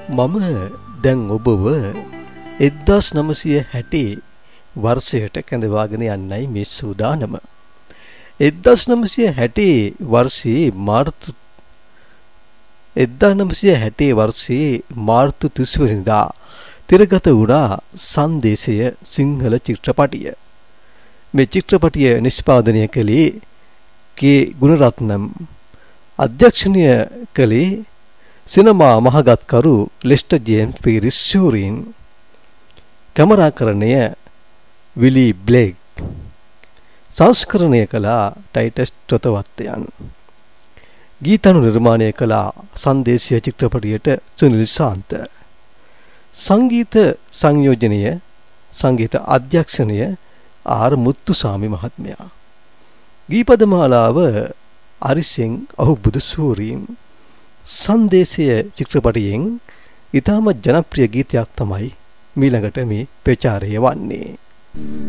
මම දැන් ඔබව 1960 වර්ෂයට කැඳවාගෙන යන්නයි මේ සූදානම. 1960 වර්ෂයේ මාර්තු 30 වෙනිදා තිරගත වුණා සංදේශය සිංහල චිත්‍රපටිය. මේ චිත්‍රපටිය නිෂ්පාදනය කළේ කේ ගුණරත්නම්, අධ්‍යක්ෂණය කළේ සිනමා මහගත්කරු ලෙස්ටර් ජේම්ස් පීරිස් ෂූරින්, කැමරාකරණය විලි බ්ලෙග්, සංස්කරණය කළ ටයිටස් තොතවත්තයන්, ගීතනු නිර්මාණය කළ සංදේශීය චිත්‍රපටියට සුනිල් ශාන්ත, සංගීත සංයෝජනය සංගීත අධ්‍යක්ෂණය ආර් මුත්තුසාමි මහත්මයා, ගීපද මාලාව අරිසෙන් අහුබුදු සූරීන්. සංදේශය චිත්‍රපටයෙන් ඉතාම ජනප්‍රිය ගීතයක් තමයි මීළඟට මේ ප්‍රචාරය වන්නේ.